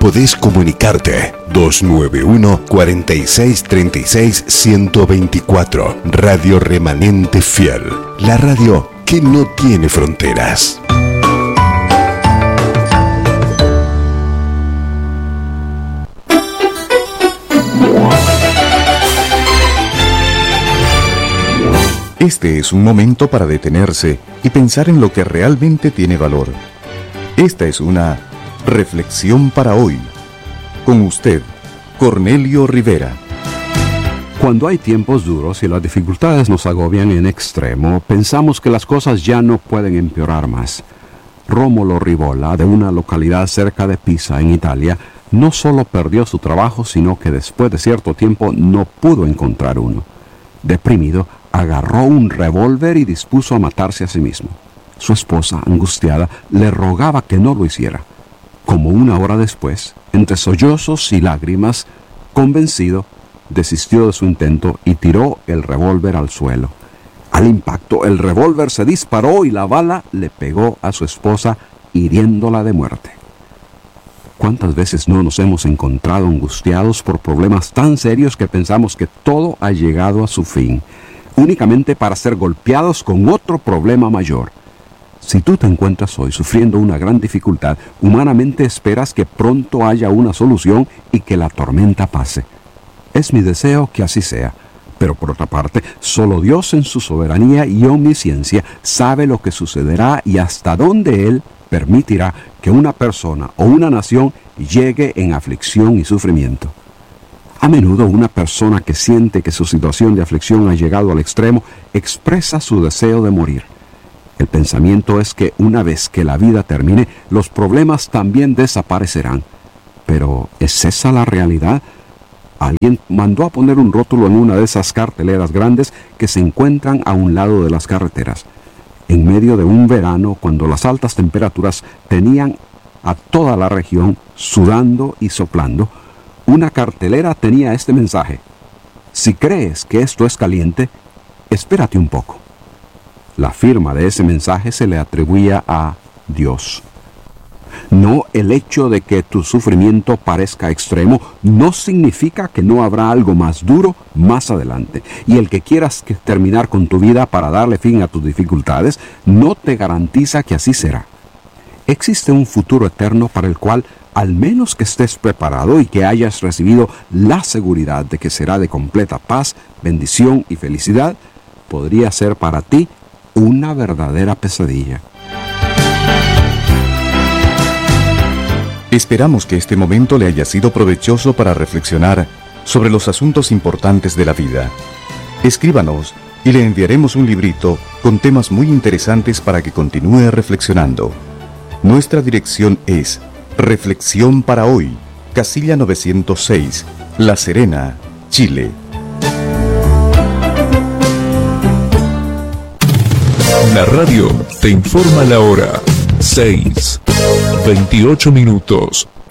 podés comunicarte. 291-4636-124. Radio Remanente Fiel. La radio que no tiene fronteras. Este es un momento para detenerse y pensar en lo que realmente tiene valor. Esta es una reflexión para hoy. Con usted, Cornelio Rivera. Cuando hay tiempos duros y las dificultades nos agobian en extremo, pensamos que las cosas ya no pueden empeorar más. Rómulo Rivola, de una localidad cerca de Pisa, en Italia, no solo perdió su trabajo, sino que después de cierto tiempo no pudo encontrar uno. Deprimido, agarró un revólver y dispuso a matarse a sí mismo. Su esposa, angustiada, le rogaba que no lo hiciera. Como una hora después, entre sollozos y lágrimas, convencido, desistió de su intento y tiró el revólver al suelo. Al impacto, el revólver se disparó y la bala le pegó a su esposa, hiriéndola de muerte. ¿Cuántas veces no nos hemos encontrado angustiados por problemas tan serios que pensamos que todo ha llegado a su fin, únicamente para ser golpeados con otro problema mayor? Si tú te encuentras hoy sufriendo una gran dificultad, humanamente esperas que pronto haya una solución y que la tormenta pase. Es mi deseo que así sea, pero por otra parte, solo Dios en su soberanía y omnisciencia sabe lo que sucederá y hasta dónde Él permitirá que una persona o una nación llegue en aflicción y sufrimiento. A menudo una persona que siente que su situación de aflicción ha llegado al extremo expresa su deseo de morir. El pensamiento es que una vez que la vida termine, los problemas también desaparecerán. Pero ¿es esa la realidad? Alguien mandó a poner un rótulo en una de esas carteleras grandes que se encuentran a un lado de las carreteras. En medio de un verano, cuando las altas temperaturas tenían a toda la región sudando y soplando, una cartelera tenía este mensaje: si crees que esto es caliente, espérate un poco. La firma de ese mensaje se le atribuía a Dios. No, el hecho de que tu sufrimiento parezca extremo no significa que no habrá algo más duro más adelante. Y el que quieras terminar con tu vida para darle fin a tus dificultades no te garantiza que así será. Existe un futuro eterno para el cual, al menos que estés preparado y que hayas recibido la seguridad de que será de completa paz, bendición y felicidad, podría ser para ti una verdadera pesadilla. Esperamos que este momento le haya sido provechoso para reflexionar sobre los asuntos importantes de la vida. Escríbanos y le enviaremos un librito con temas muy interesantes para que continúe reflexionando. Nuestra dirección es Reflexión para Hoy, Casilla 906, La Serena, Chile. La radio te informa la hora. 6:28.